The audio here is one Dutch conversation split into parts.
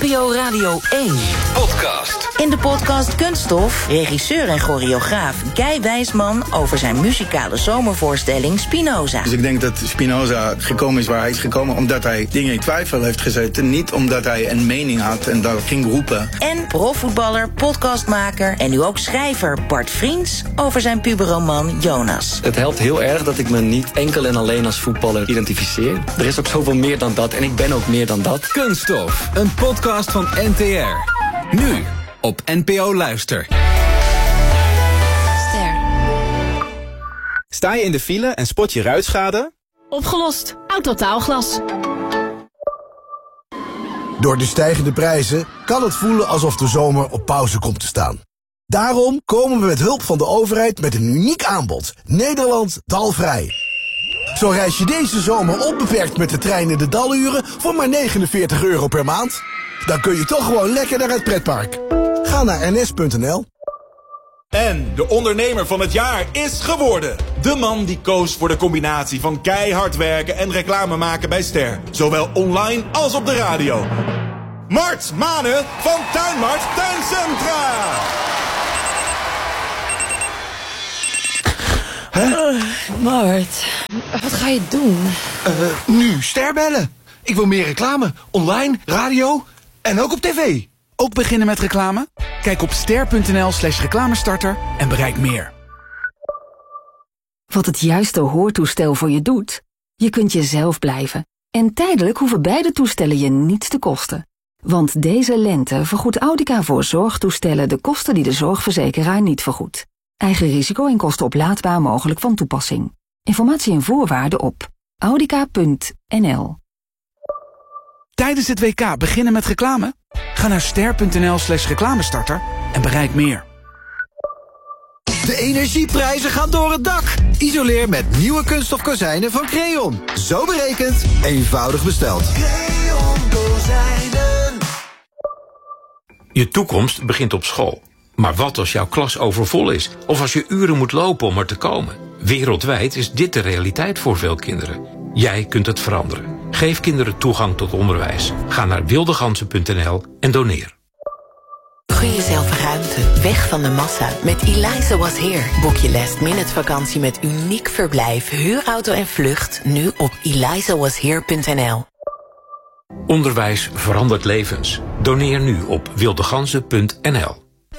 NPO Radio 1 podcast. In de podcast Kunststof, regisseur en choreograaf Guy Wijsman over zijn muzikale zomervoorstelling Spinoza. Dus ik denk dat Spinoza gekomen is waar hij is gekomen omdat hij dingen in twijfel heeft gezet. Niet omdat hij een mening had en dat ging roepen. En profvoetballer, podcastmaker en nu ook schrijver Bart Vriends over zijn puberroman Jonas. Het helpt heel erg dat ik me niet enkel en alleen als voetballer identificeer. Er is ook zoveel meer dan dat en ik ben ook meer dan dat. Kunststof, een podcast van NTR. Nu op NPO Luister. Ster. Sta je in de file en spot je ruitschade? Opgelost. Autotaalglas. Door de stijgende prijzen kan het voelen alsof de zomer op pauze komt te staan. Daarom komen we met hulp van de overheid met een uniek aanbod. Nederland dalvrij. Zo reis je deze zomer onbeperkt met de trein in de daluren voor maar €49 per maand. Dan kun je toch gewoon lekker naar het pretpark. Ga naar ns.nl. En de ondernemer van het jaar is geworden. De man die koos voor de combinatie van keihard werken en reclame maken bij Ster. Zowel online als op de radio. Mart Manen van Tuinmart Tuincentra. Mart, wat ga je doen? Nu Ster bellen. Ik wil meer reclame. Online, radio en ook op tv. Ook beginnen met reclame? Kijk op ster.nl/reclamestarter en bereik meer. Wat het juiste hoortoestel voor je doet? Je kunt jezelf blijven. En tijdelijk hoeven beide toestellen je niets te kosten. Want deze lente vergoedt Audica voor zorgtoestellen de kosten die de zorgverzekeraar niet vergoedt. Eigen risico en kosten oplaadbaar mogelijk van toepassing. Informatie en voorwaarden op audica.nl. Tijdens het WK beginnen met reclame? Ga naar ster.nl/reclamestarter en bereik meer. De energieprijzen gaan door het dak. Isoleer met nieuwe kunststof kozijnen van Creon. Zo berekend, eenvoudig besteld. Creon kozijnen. Je toekomst begint op school. Maar wat als jouw klas overvol is? Of als je uren moet lopen om er te komen? Wereldwijd is dit de realiteit voor veel kinderen. Jij kunt het veranderen. Geef kinderen toegang tot onderwijs. Ga naar wildegansen.nl en doneer. Gun jezelf ruimte, weg van de massa. Met Eliza Was Here boek je last-minute vakantie met uniek verblijf, huurauto en vlucht nu op elizawashere.nl. Onderwijs verandert levens. Doneer nu op wildegansen.nl.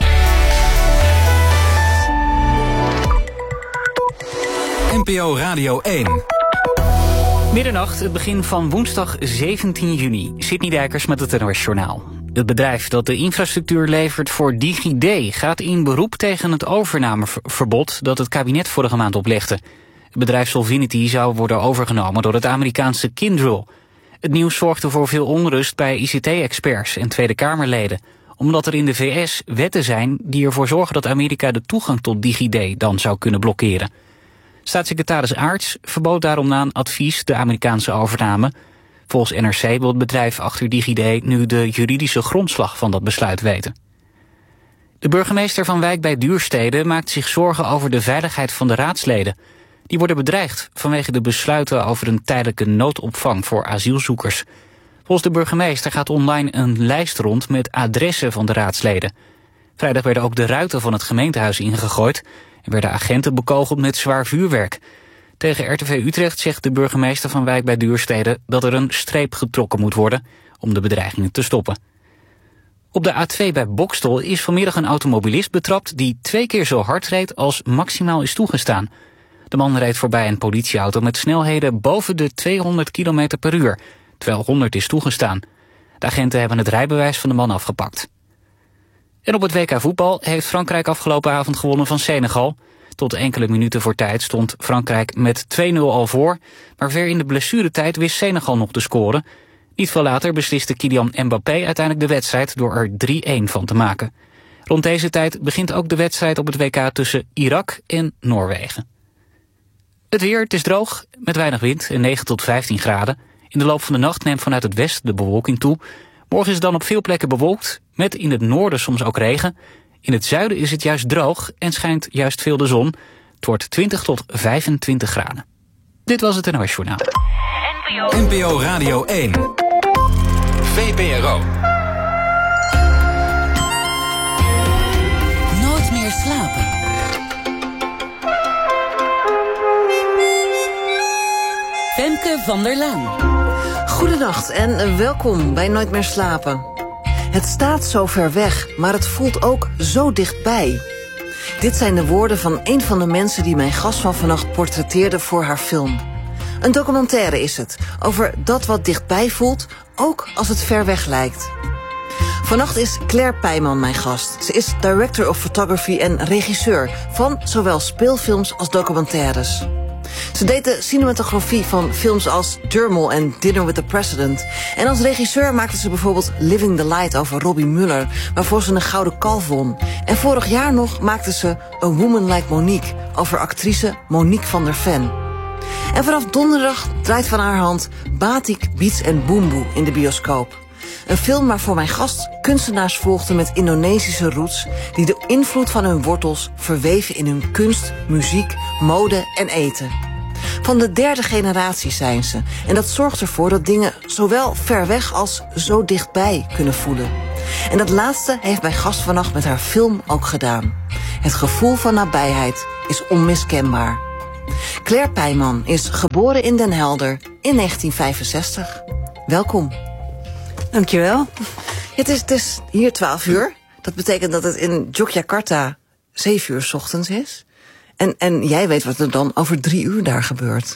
NPO Radio 1. Middernacht, het begin van woensdag 17 juni. Sidney Dijkers met het NOS Journaal. Het bedrijf dat de infrastructuur levert voor DigiD gaat in beroep tegen het overnameverbod dat het kabinet vorige maand oplegde. Het bedrijf Solvinity zou worden overgenomen door het Amerikaanse Kyndryl. Het nieuws zorgde voor veel onrust bij ICT-experts en Tweede Kamerleden, omdat er in de VS wetten zijn die ervoor zorgen dat Amerika de toegang tot DigiD dan zou kunnen blokkeren. Staatssecretaris Aarts verbood daarom na een advies de Amerikaanse overname. Volgens NRC wil het bedrijf achter DigiD nu de juridische grondslag van dat besluit weten. De burgemeester van Wijk bij Duurstede maakt zich zorgen over de veiligheid van de raadsleden. Die worden bedreigd vanwege de besluiten over een tijdelijke noodopvang voor asielzoekers. Volgens de burgemeester gaat online een lijst rond met adressen van de raadsleden. Vrijdag werden ook de ruiten van het gemeentehuis ingegooid en werden agenten bekogeld met zwaar vuurwerk. Tegen RTV Utrecht zegt de burgemeester van Wijk bij Duurstede dat er een streep getrokken moet worden om de bedreigingen te stoppen. Op de A2 bij Boxtel is vanmiddag een automobilist betrapt die 2 keer zo hard reed als maximaal is toegestaan. De man reed voorbij een politieauto met snelheden boven de 200 km per uur, terwijl 100 is toegestaan. De agenten hebben het rijbewijs van de man afgepakt. En op het WK voetbal heeft Frankrijk afgelopen avond gewonnen van Senegal. Tot enkele minuten voor tijd stond Frankrijk met 2-0 al voor, maar ver in de blessuretijd wist Senegal nog te scoren. Niet veel later besliste Kylian Mbappé uiteindelijk de wedstrijd door er 3-1 van te maken. Rond deze tijd begint ook de wedstrijd op het WK tussen Irak en Noorwegen. Het weer, het is droog, met weinig wind en 9 tot 15 graden. In de loop van de nacht neemt vanuit het westen de bewolking toe. Morgen is het dan op veel plekken bewolkt, met in het noorden soms ook regen. In het zuiden is het juist droog en schijnt juist veel de zon. Het wordt 20 tot 25 graden. Dit was het NOS Journaal. NPO Radio 1. VPRO. van der Laan. Goedenacht en welkom bij Nooit meer slapen. Het staat zo ver weg, maar het voelt ook zo dichtbij. Dit zijn de woorden van een van de mensen die mijn gast van vannacht portretteerde voor haar film. Een documentaire is het, over dat wat dichtbij voelt, ook als het ver weg lijkt. Vannacht is Claire Pijman mijn gast. Ze is director of photography en regisseur van zowel speelfilms als documentaires. Ze deed de cinematografie van films als Dermal en Dinner with the President. En als regisseur maakte ze bijvoorbeeld Living the Light over Robbie Muller, waarvoor ze een Gouden Kalf won. En vorig jaar nog maakte ze A Woman Like Monique over actrice Monique van der Ven. En vanaf donderdag draait van haar hand Batik, Beats en Boemboe in de bioscoop. Een film waarvoor mijn gast kunstenaars volgde met Indonesische roots, die de invloed van hun wortels verweven in hun kunst, muziek, mode en eten. Van de derde generatie zijn ze. En dat zorgt ervoor dat dingen zowel ver weg als zo dichtbij kunnen voelen. En dat laatste heeft mijn gast vannacht met haar film ook gedaan. Het gevoel van nabijheid is onmiskenbaar. Claire Pijman is geboren in Den Helder in 1965. Welkom. Dankjewel. Het is hier 12 uur. Dat betekent dat het in Yogyakarta 7 uur 's ochtends is. En jij weet wat er dan over 3 uur daar gebeurt.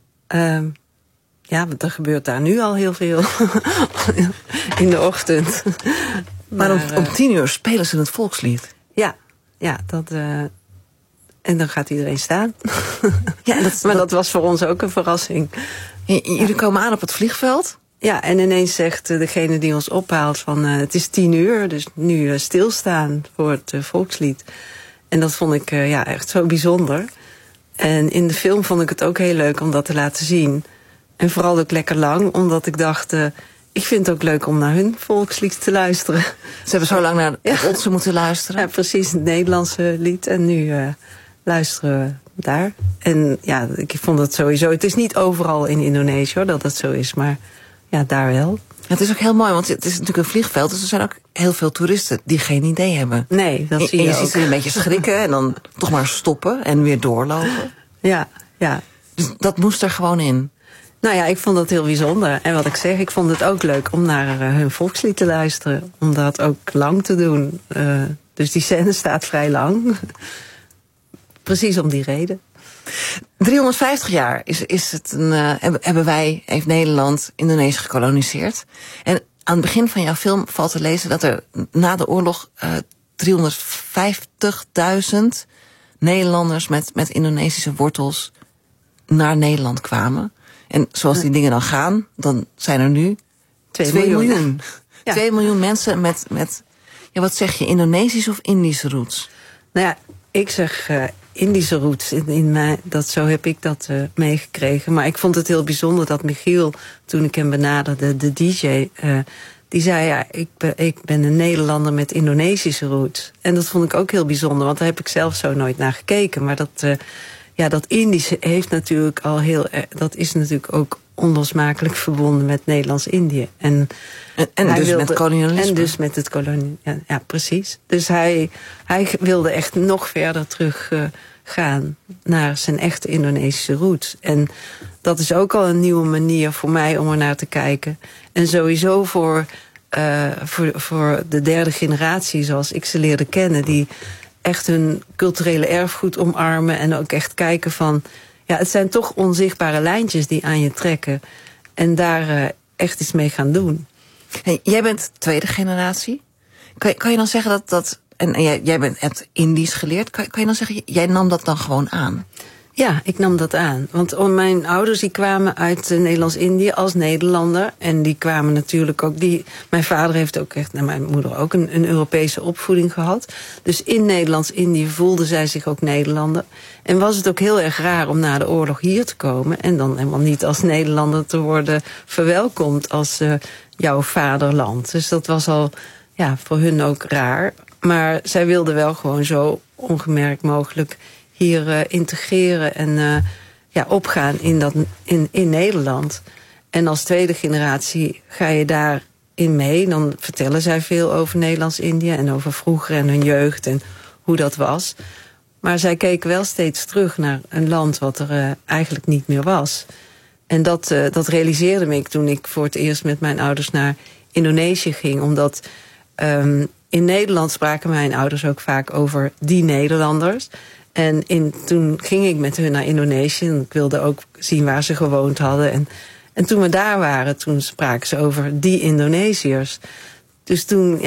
Ja, want er gebeurt daar nu al heel veel. In de ochtend. Maar om 10 uur spelen ze het volkslied. Ja, dat... En dan gaat iedereen staan. Ja, maar dat was voor ons ook een verrassing. Jullie komen aan op het vliegveld? Ja, en ineens zegt degene die ons ophaalt van het is 10 uur, dus nu stilstaan voor het volkslied. En dat vond ik echt zo bijzonder. En in de film vond ik het ook heel leuk om dat te laten zien. En vooral ook lekker lang, omdat ik dacht, ik vind het ook leuk om naar hun volkslied te luisteren. Ze hebben zo lang naar het onze moeten luisteren. Ja, precies, het Nederlandse lied. En nu luisteren we daar. En ja, ik vond het sowieso, het is niet overal in Indonesië hoor, dat zo is, maar ja, daar wel. Het is ook heel mooi, want het is natuurlijk een vliegveld, dus er zijn ook heel veel toeristen die geen idee hebben. Nee, dat zie je ook. En je ziet ze een beetje schrikken en dan toch maar stoppen en weer doorlopen. Ja. Dus dat moest er gewoon in. Nou ja, ik vond dat heel bijzonder. En wat ik zeg, ik vond het ook leuk om naar hun volkslied te luisteren. Om dat ook lang te doen. Dus die scène staat vrij lang. Precies om die reden. 350 jaar heeft Nederland Indonesië gekoloniseerd. En aan het begin van jouw film valt te lezen dat er na de oorlog 350.000 Nederlanders met Indonesische wortels naar Nederland kwamen. En zoals die dingen dan gaan, dan zijn er nu 2 miljoen. Ja. 2 miljoen mensen met wat zeg je, Indonesische of Indische roots? Nou ja, ik zeg Indische roots. Zo heb ik dat meegekregen. Maar ik vond het heel bijzonder dat Michiel, toen ik hem benaderde, de DJ, die zei, ja, ik ben een Nederlander met Indonesische roots. En dat vond ik ook heel bijzonder, want daar heb ik zelf zo nooit naar gekeken. Maar dat Indische heeft natuurlijk dat is natuurlijk ook onlosmakelijk verbonden met Nederlands-Indië. En dus met kolonialisme. En dus met het kolonialisme. Ja, precies. Dus hij wilde echt nog verder terug gaan naar zijn echte Indonesische roots. En dat is ook al een nieuwe manier voor mij om er naar te kijken. En sowieso voor de derde generatie, zoals ik ze leerde kennen, die echt hun culturele erfgoed omarmen en ook echt kijken van, ja, het zijn toch onzichtbare lijntjes die aan je trekken. En daar echt iets mee gaan doen. Hey, jij bent tweede generatie. Kan je dan zeggen en jij hebt Indisch geleerd. Kan je dan zeggen, jij nam dat dan gewoon aan? Ja, ik nam dat aan. Want mijn ouders die kwamen uit Nederlands-Indië als Nederlander. En die kwamen natuurlijk ook... Mijn vader heeft ook echt, en mijn moeder ook, een Europese opvoeding gehad. Dus in Nederlands-Indië voelden zij zich ook Nederlander. En was het ook heel erg raar om na de oorlog hier te komen en dan helemaal niet als Nederlander te worden verwelkomd als jouw vaderland. Dus dat was al voor hun ook raar. Maar zij wilden wel gewoon zo ongemerkt mogelijk hier integreren en opgaan in Nederland. En als tweede generatie ga je daarin mee. Dan vertellen zij veel over Nederlands-Indië en over vroeger en hun jeugd en hoe dat was. Maar zij keken wel steeds terug naar een land wat er eigenlijk niet meer was. En dat realiseerde me ik toen ik voor het eerst met mijn ouders naar Indonesië ging. Omdat in Nederland spraken mijn ouders ook vaak over die Nederlanders. En toen ging ik met hun naar Indonesië. En ik wilde ook zien waar ze gewoond hadden. En toen we daar waren, toen spraken ze over die Indonesiërs. Dus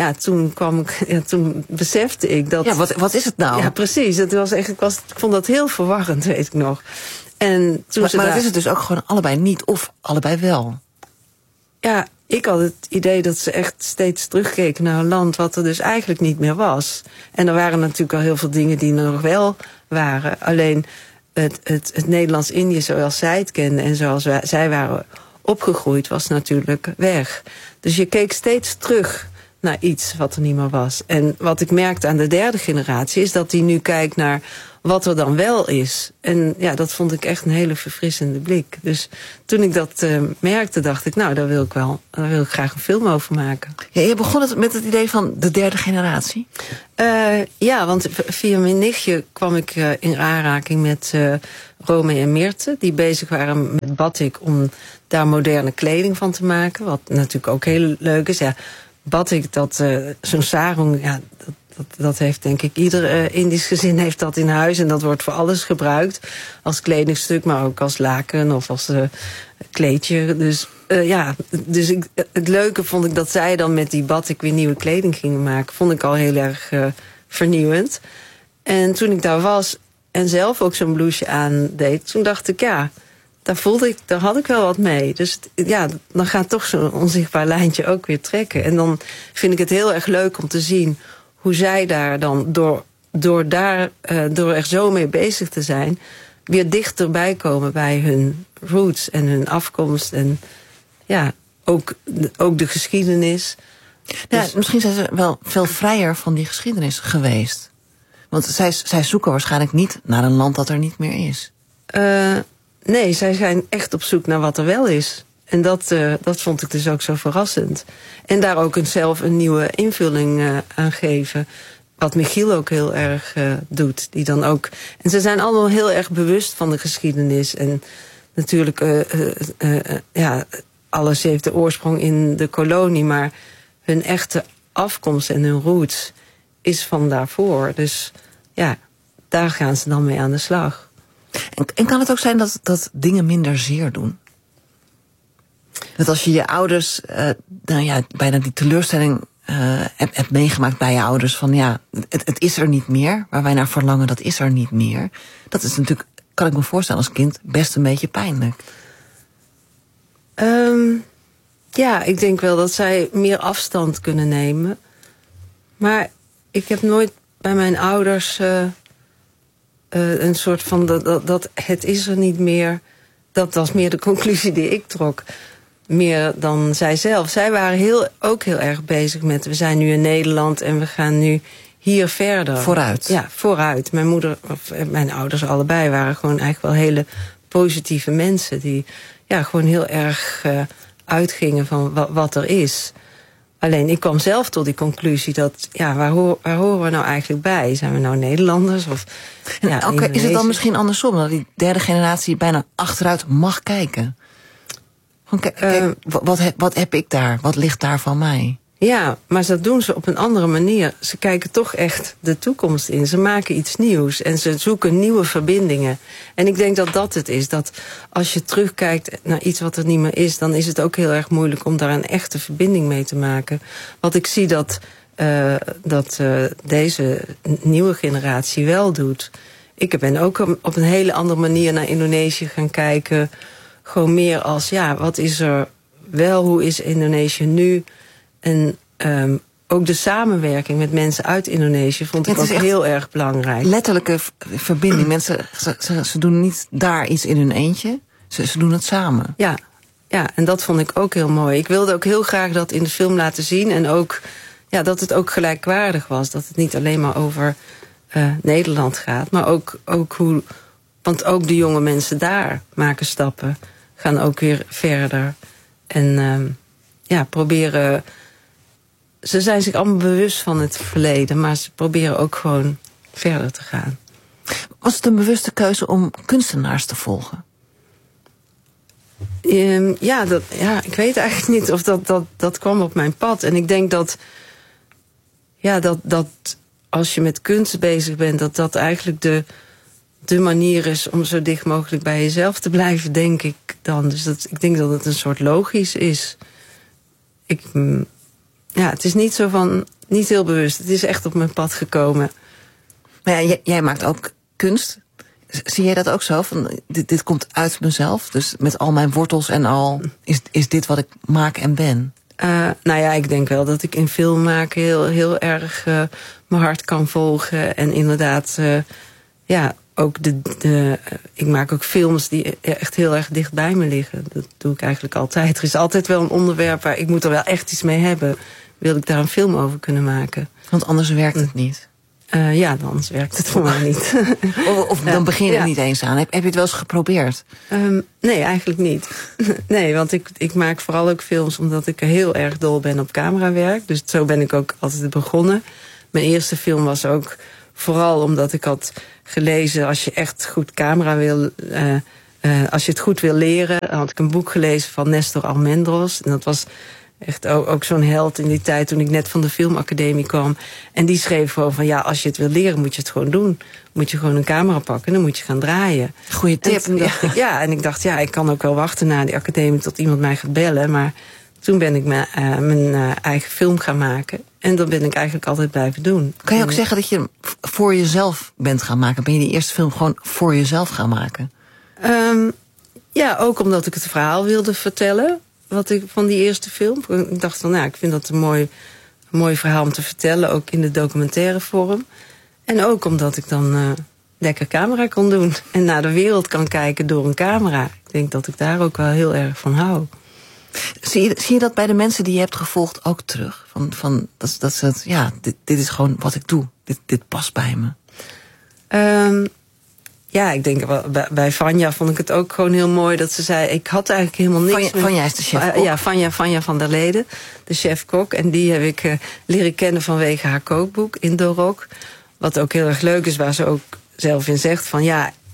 toen besefte ik dat... Ja, wat is het nou? Ja, precies. Ik vond dat heel verwarrend, weet ik nog. En toen maar dat is het dus ook gewoon allebei niet of allebei wel? Ja, ik had het idee dat ze echt steeds terugkeken naar een land wat er dus eigenlijk niet meer was. En er waren natuurlijk al heel veel dingen die er nog wel waren. Alleen het Nederlands-Indië zoals zij het kenden en zoals zij waren opgegroeid was natuurlijk weg. Dus je keek steeds terug naar iets wat er niet meer was. En wat ik merkte aan de derde generatie is dat die nu kijkt naar wat er dan wel is. En ja, dat vond ik echt een hele verfrissende blik. Dus toen ik dat merkte, dacht ik, nou, daar wil ik graag een film over maken. Ja, je begon het met het idee van de derde generatie? Ja, want via mijn nichtje kwam ik in aanraking met Rome en Meerte, die bezig waren met batik om daar moderne kleding van te maken. Wat natuurlijk ook heel leuk is. Ja, batik, zo'n sarong, ja, dat heeft denk ik ieder Indisch gezin heeft dat in huis. En dat wordt voor alles gebruikt. Als kledingstuk, maar ook als laken of als kleedje. Dus het leuke vond ik dat zij dan met die batik weer nieuwe kleding gingen maken. Vond ik al heel erg vernieuwend. En toen ik daar was en zelf ook zo'n blouseje aandeed, toen dacht ik, ja, daar had ik wel wat mee. Dus ja, dan gaat toch zo'n onzichtbaar lijntje ook weer trekken. En dan vind ik het heel erg leuk om te zien hoe zij daar dan door er zo mee bezig te zijn, weer dichterbij komen bij hun roots en hun afkomst. En ja, ook de geschiedenis. Ja, dus misschien zijn ze wel veel vrijer van die geschiedenis geweest. Want zij zoeken waarschijnlijk niet naar een land dat er niet meer is. Nee, zij zijn echt op zoek naar wat er wel is. En dat vond ik dus ook zo verrassend. En daar ook zelf een nieuwe invulling aan geven. Wat Michiel ook heel erg doet. Die dan ook. En ze zijn allemaal heel erg bewust van de geschiedenis. En natuurlijk, alles heeft de oorsprong in de kolonie. Maar hun echte afkomst en hun roots is van daarvoor. Dus ja, daar gaan ze dan mee aan de slag. En kan het ook zijn dat dingen minder zeer doen? Dat als je je ouders, bijna die teleurstelling hebt meegemaakt bij je ouders, van ja, het is er niet meer, waar wij naar verlangen, dat is er niet meer. Dat is natuurlijk, kan ik me voorstellen als kind, best een beetje pijnlijk. Ja, ik denk wel dat zij meer afstand kunnen nemen. Maar ik heb nooit bij mijn ouders een soort van dat het is er niet meer. Dat was meer de conclusie die ik trok. Meer dan zij zelf. Zij waren ook heel erg bezig met, we zijn nu in Nederland en we gaan nu hier verder. Vooruit. Ja, vooruit. Mijn ouders allebei waren gewoon eigenlijk wel hele positieve mensen. Die gewoon heel erg uitgingen van wat er is. Alleen ik kwam zelf tot die conclusie dat, waar horen we nou eigenlijk bij? Zijn we nou Nederlanders? Is het dan misschien andersom, dat die derde generatie bijna achteruit mag kijken? Kijk, wat heb ik daar? Wat ligt daar van mij? Ja, maar dat doen ze op een andere manier. Ze kijken toch echt de toekomst in. Ze maken iets nieuws en ze zoeken nieuwe verbindingen. En ik denk dat dat het is. Dat als je terugkijkt naar iets wat er niet meer is, dan is het ook heel erg moeilijk om daar een echte verbinding mee te maken. Wat ik zie dat deze nieuwe generatie wel doet. Ik ben ook op een hele andere manier naar Indonesië gaan kijken. Gewoon meer als, wat is er wel, hoe is Indonesië nu? En ook de samenwerking met mensen uit Indonesië vond ik ook heel erg belangrijk. Letterlijke verbinding. Mensen, ze doen niet daar iets in hun eentje. Ze doen het samen. Ja, en dat vond ik ook heel mooi. Ik wilde ook heel graag dat in de film laten zien. En ook dat het ook gelijkwaardig was. Dat het niet alleen maar over Nederland gaat. Maar ook hoe. Want ook de jonge mensen daar maken stappen. Gaan ook weer verder. En proberen. Ze zijn zich allemaal bewust van het verleden. Maar ze proberen ook gewoon verder te gaan. Was het een bewuste keuze om kunstenaars te volgen? Ik weet eigenlijk niet of dat kwam op mijn pad. En ik denk dat als je met kunst bezig bent, dat eigenlijk de manier is om zo dicht mogelijk bij jezelf te blijven, denk ik dan. Dus ik denk dat het een soort logisch is. Het is niet zo van, niet heel bewust. Het is echt op mijn pad gekomen. Maar ja, jij maakt ook kunst. Zie jij dat ook zo? Van, dit komt uit mezelf, dus met al mijn wortels en al, is dit wat ik maak en ben? Ik denk wel dat ik in film maken heel erg mijn hart kan volgen. En inderdaad, ook ik maak ook films die echt heel erg dicht bij me liggen. Dat doe ik eigenlijk altijd. Er is altijd wel een onderwerp waar ik moet er wel echt iets mee hebben. Wil ik daar een film over kunnen maken? Want anders werkt het niet. Anders werkt het voor mij niet. Of dan begin je er niet eens aan. Heb je het wel eens geprobeerd? Nee, eigenlijk niet. Nee, want ik maak vooral ook films omdat ik heel erg dol ben op camerawerk. Dus zo ben ik ook altijd begonnen. Mijn eerste film was ook vooral omdat ik had gelezen, als je echt goed camera wil, als je het goed wil leren, dan had ik een boek gelezen van Nestor Almendros. En dat was echt ook zo'n held in die tijd toen ik net van de filmacademie kwam. En die schreef gewoon van als je het wil leren moet je het gewoon doen. Moet je gewoon een camera pakken en dan moet je gaan draaien. Goeie tip. En ik dacht, ik kan ook wel wachten na die academie tot iemand mij gaat bellen. Maar toen ben ik mijn eigen film gaan maken. En dat ben ik eigenlijk altijd blijven doen. Kan je ook zeggen dat je hem voor jezelf bent gaan maken? Ben je die eerste film gewoon voor jezelf gaan maken? Ook omdat ik het verhaal wilde vertellen. Van die eerste film. Ik dacht van, ik vind dat een mooi verhaal om te vertellen. Ook in de documentaire vorm. En ook omdat ik dan lekker camera kon doen. En naar de wereld kan kijken door een camera. Ik denk dat ik daar ook wel heel erg van hou. Zie je dat bij de mensen die je hebt gevolgd ook terug? Dat ze het, dit is gewoon wat ik doe. Dit past bij me. Ik denk bij Vanja vond ik het ook gewoon heel mooi dat ze zei, ik had eigenlijk helemaal niks. Vanja is de chef-kok. Vanja van der Leden, de chef-kok. En die heb ik leren kennen vanwege haar kookboek, Indorok. Wat ook heel erg leuk is, waar ze ook zelf in zegt van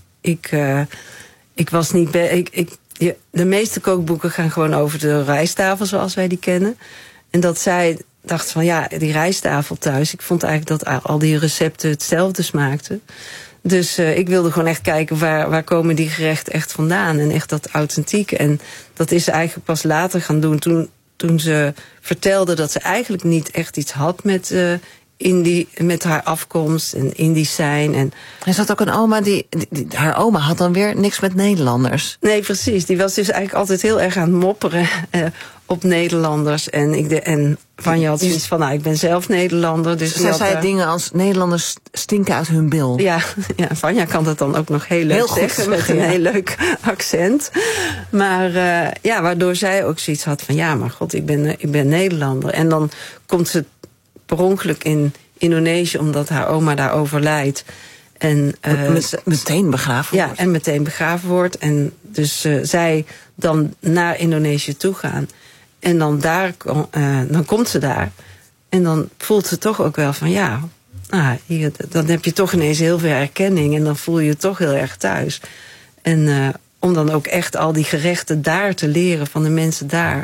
ik was niet... de meeste kookboeken gaan gewoon over de rijsttafel zoals wij die kennen. En dat zij dacht van die rijsttafel thuis, ik vond eigenlijk dat al die recepten hetzelfde smaakten. Dus ik wilde gewoon echt kijken waar komen die gerechten echt vandaan. En echt dat authentieke. En dat is ze eigenlijk pas later gaan doen. Toen ze vertelde dat ze eigenlijk niet echt iets had met haar afkomst en Indisch zijn. En er zat ook een oma, haar oma had dan weer niks met Nederlanders. Nee, precies. Die was dus eigenlijk altijd heel erg aan het mopperen op Nederlanders. En Vanja had zoiets van, ik ben zelf Nederlander. Dus zij zei dingen als Nederlanders stinken uit hun bil. Ja, Vanja kan dat dan ook nog heel leuk zeggen met een heel leuk accent. Maar waardoor zij ook zoiets had van, maar god, ik ben Nederlander. En dan komt ze per ongeluk in Indonesië, omdat haar oma daar overlijdt. En meteen begraven wordt. Ja, en meteen begraven wordt. En dus zij dan naar Indonesië toe gaan. En dan dan komt ze daar. En dan voelt ze toch ook wel van dan heb je toch ineens heel veel erkenning. En dan voel je je toch heel erg thuis. En om dan ook echt al die gerechten daar te leren van de mensen daar.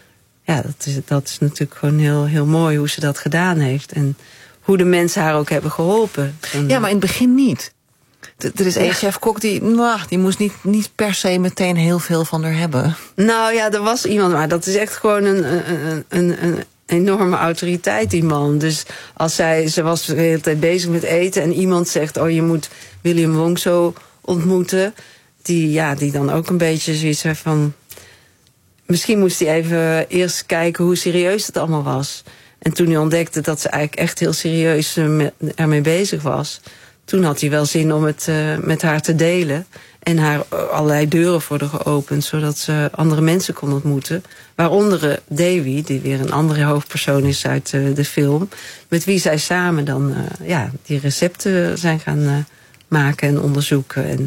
Dat is natuurlijk gewoon heel, heel mooi hoe ze dat gedaan heeft. En hoe de mensen haar ook hebben geholpen. Maar in het begin niet. Er is één chef-kok die moest niet per se meteen heel veel van haar hebben. Er was iemand, maar dat is echt gewoon een enorme autoriteit, die man. Dus als ze was de hele tijd bezig met eten en iemand zegt, je moet William Wong zo ontmoeten. Die dan ook een beetje zoiets heeft van, misschien moest hij even eerst kijken hoe serieus het allemaal was. En toen hij ontdekte dat ze eigenlijk echt heel serieus ermee bezig was, toen had hij wel zin om het met haar te delen. En haar allerlei deuren voor haar geopend, zodat ze andere mensen kon ontmoeten. Waaronder Dewi, die weer een andere hoofdpersoon is uit de film. Met wie zij samen dan die recepten zijn gaan maken en onderzoeken.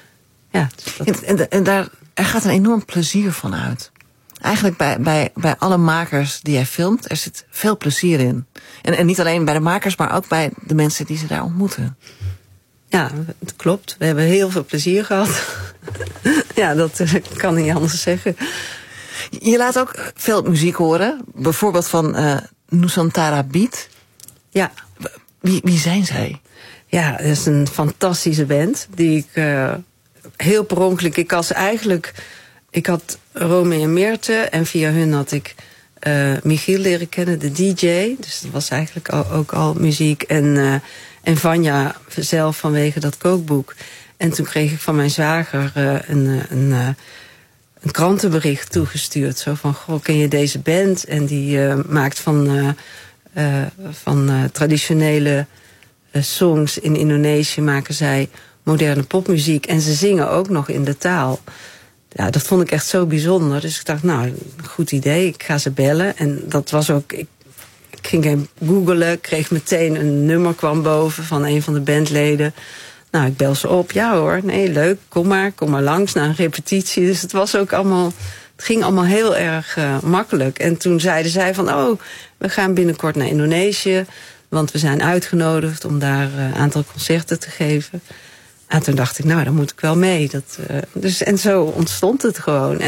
En er gaat een enorm plezier van uit. Eigenlijk bij alle makers die jij filmt, er zit veel plezier in. En niet alleen bij de makers, maar ook bij de mensen die ze daar ontmoeten. Ja, het klopt. We hebben heel veel plezier gehad. Ja, dat kan niet anders zeggen. Je laat ook veel muziek horen. Bijvoorbeeld van Nusantara Beat. Ja. Wie zijn zij? Ja, dat is een fantastische band. Die ik heel per ongeluk... Ik had Rome en Meerte. En via hun had ik Michiel leren kennen, de DJ. Dus dat was eigenlijk ook al muziek. En Vanja zelf vanwege dat kookboek. En toen kreeg ik van mijn zwager een krantenbericht toegestuurd. Zo van, goh, ken je deze band? En die maakt van traditionele songs in Indonesië maken zij moderne popmuziek. En ze zingen ook nog in de taal. Ja, dat vond ik echt zo bijzonder. Dus ik dacht, nou, goed idee. Ik ga ze bellen. En dat was ook... Ik ging hem googlen, kreeg meteen een nummer kwam boven van een van de bandleden. Nou, ik bel ze op. Ja hoor, nee, leuk, kom maar langs naar een repetitie. Dus het was ook allemaal... Het ging allemaal heel erg makkelijk. En toen zeiden zij van, oh, we gaan binnenkort naar Indonesië. Want we zijn uitgenodigd om daar een aantal concerten te geven. En toen dacht ik, nou, dan moet ik wel mee. En zo ontstond het gewoon.